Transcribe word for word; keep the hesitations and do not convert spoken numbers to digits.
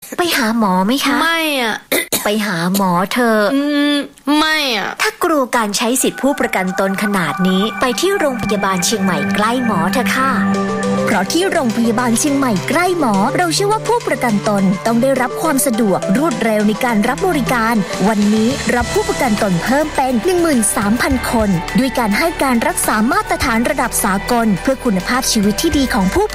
ไปหาหมอไหมคะไม่อ่ะไปหาหมอเธออืมไม่อ่ะถ้ากลัวการใช้สิทธิผู้ประกันตนขนาดนี้ไปที่โรงพยาบาลเชียงใหม่ใกล้หมอเถอะค่ะเพราะที่โรงพยาบาลเชียงใหม่ใกล้หมอเราเชื่อว่าผู้ประกันตนต้องได้รับความสะดวกรวดเร็วในการรับบริการวันนี้รับผู้ประกันตนเพิ่มเป็น หนึ่งหมื่นสามพัน คนด้วยการให้การรักษามาตรฐานระดับสากลเพื่อคุณภาพชีวิตที่ดีของผู้